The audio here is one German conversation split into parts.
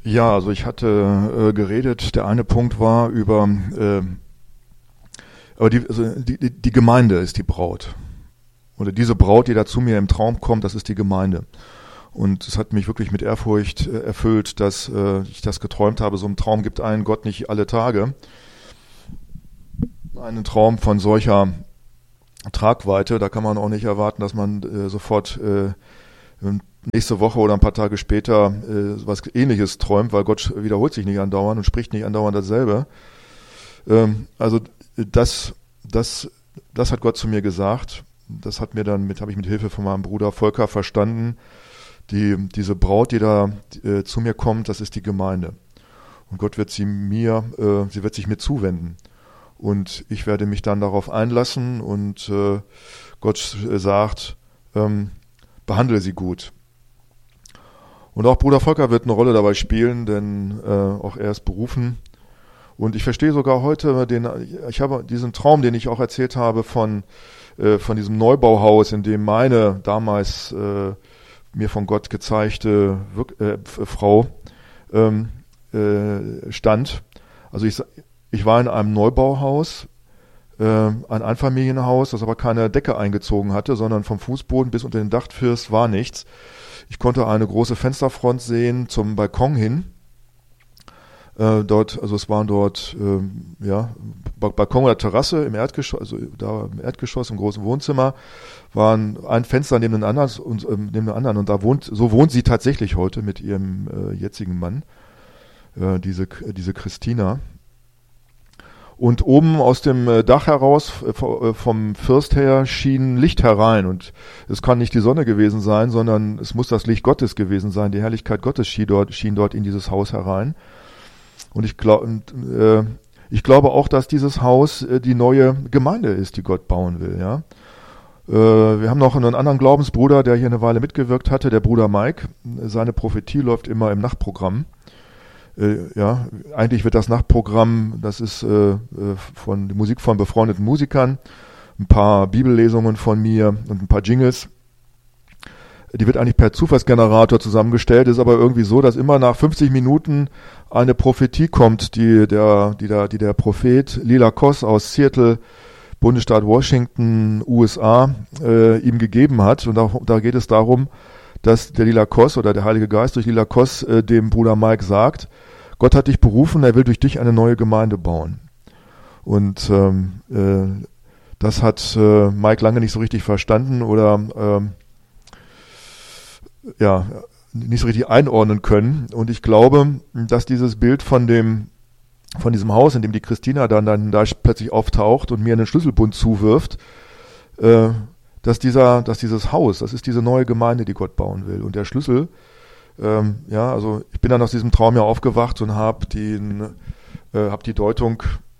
Ja, also ich hatte geredet, der eine Punkt war über, aber die Gemeinde ist die Braut. Oder diese Braut, die da zu mir im Traum kommt, das ist die Gemeinde. Und es hat mich wirklich mit Ehrfurcht erfüllt, dass ich das geträumt habe. So ein Traum gibt einen Gott nicht alle Tage. Einen Traum von solcher Tragweite, da kann man auch nicht erwarten, dass man sofort nächste Woche oder ein paar Tage später was Ähnliches träumt, weil Gott wiederholt sich nicht andauernd und spricht nicht andauernd dasselbe. Also das hat Gott zu mir gesagt. Das habe ich mit Hilfe von meinem Bruder Volker verstanden. Diese Braut, die da zu mir kommt, das ist die Gemeinde. Und Gott wird sie wird sich mir zuwenden. Und ich werde mich dann darauf einlassen und Gott sagt, behandle sie gut. Und auch Bruder Volker wird eine Rolle dabei spielen, denn auch er ist berufen. Und ich verstehe sogar heute ich habe diesen Traum, den ich auch erzählt habe von diesem Neubauhaus, in dem meine damals mir von Gott gezeigte Frau stand. Also ich war in einem Neubauhaus, ein Einfamilienhaus, das aber keine Decke eingezogen hatte, sondern vom Fußboden bis unter den Dachfirst war nichts. Ich konnte eine große Fensterfront sehen zum Balkon hin. Es waren dort Balkon oder Terrasse im Erdgeschoss, also da im Erdgeschoss im großen Wohnzimmer waren ein Fenster neben dem anderen und so wohnt sie tatsächlich heute mit ihrem jetzigen Mann, diese Christina. Und oben aus dem Dach heraus, vom First her, schien Licht herein. Und es kann nicht die Sonne gewesen sein, sondern es muss das Licht Gottes gewesen sein. Die Herrlichkeit Gottes schien dort in dieses Haus herein. Und ich glaube auch, dass dieses Haus die neue Gemeinde ist, die Gott bauen will. Ja? Wir haben noch einen anderen Glaubensbruder, der hier eine Weile mitgewirkt hatte, der Bruder Mike. Seine Prophetie läuft immer im Nachtprogramm. Eigentlich wird das Nachtprogramm, das ist von die Musik von befreundeten Musikern, ein paar Bibellesungen von mir und ein paar Jingles. Die wird eigentlich per Zufallsgenerator zusammengestellt, ist aber irgendwie so, dass immer nach 50 Minuten eine Prophetie kommt, die der Prophet Lila Koss aus Seattle, Bundesstaat Washington, USA, ihm gegeben hat. Und da geht es darum, dass der Lila Koss oder der Heilige Geist durch Lila Koss dem Bruder Mike sagt, Gott hat dich berufen, er will durch dich eine neue Gemeinde bauen. Und das hat Mike lange nicht so richtig verstanden oder nicht so richtig einordnen können. Und ich glaube, dass dieses Bild von diesem Haus, in dem die Christina dann da plötzlich auftaucht und mir einen Schlüsselbund zuwirft, dass dieses Haus, das ist diese neue Gemeinde, die Gott bauen will. Und der Schlüssel, also ich bin dann aus diesem Traum ja aufgewacht und habe die Deutung,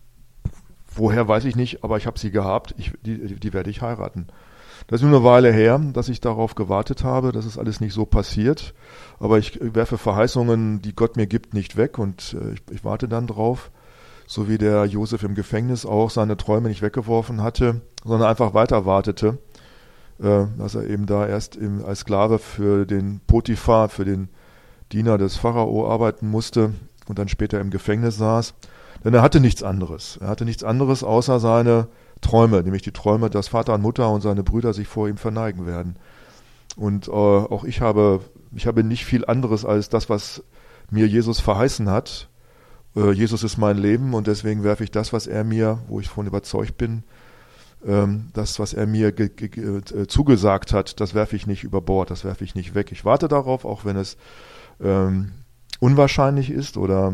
woher weiß ich nicht, aber ich habe sie gehabt, die werde ich heiraten. Das ist nur eine Weile her, dass ich darauf gewartet habe, dass es alles nicht so passiert. Aber ich werfe Verheißungen, die Gott mir gibt, nicht weg und ich warte dann drauf. So wie der Josef im Gefängnis auch seine Träume nicht weggeworfen hatte, sondern einfach weiter wartete, dass er eben da erst als Sklave für den Potiphar, für den Diener des Pharao arbeiten musste und dann später im Gefängnis saß. Denn er hatte nichts anderes. Er hatte nichts anderes außer seine Träume, nämlich die Träume, dass Vater und Mutter und seine Brüder sich vor ihm verneigen werden. Und auch ich habe nicht viel anderes als das, was mir Jesus verheißen hat. Jesus ist mein Leben und deswegen werfe ich das, was er mir, wo ich von überzeugt bin, das, was er mir zugesagt hat, das werfe ich nicht über Bord, das werfe ich nicht weg. Ich warte darauf, auch wenn es unwahrscheinlich ist oder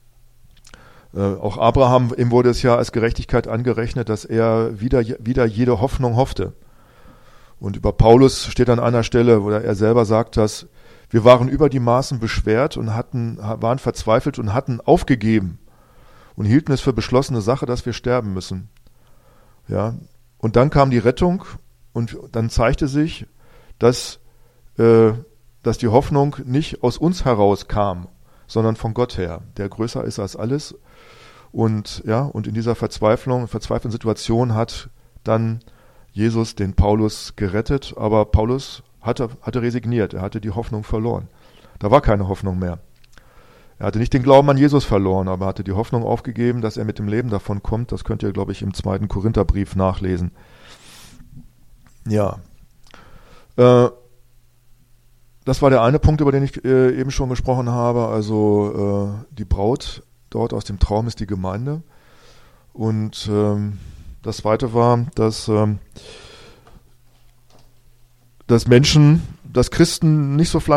auch Abraham, ihm wurde es ja als Gerechtigkeit angerechnet, dass er wieder jede Hoffnung hoffte. Und über Paulus steht an einer Stelle, wo er selber sagt, dass wir waren über die Maßen beschwert und waren verzweifelt und hatten aufgegeben und hielten es für beschlossene Sache, dass wir sterben müssen. Ja. Und dann kam die Rettung und dann zeigte sich, dass die Hoffnung nicht aus uns heraus kam, sondern von Gott her, der größer ist als alles. Und in dieser verzweifelten Situation hat dann Jesus den Paulus gerettet, aber Paulus hatte resigniert, er hatte die Hoffnung verloren. Da war keine Hoffnung mehr. Er hatte nicht den Glauben an Jesus verloren, aber hatte die Hoffnung aufgegeben, dass er mit dem Leben davon kommt. Das könnt ihr, glaube ich, im 2. Korintherbrief nachlesen. Ja. Das war der eine Punkt, über den ich eben schon gesprochen habe. Also die Braut dort aus dem Traum ist die Gemeinde. Und das zweite war, dass Christen nicht so fleißig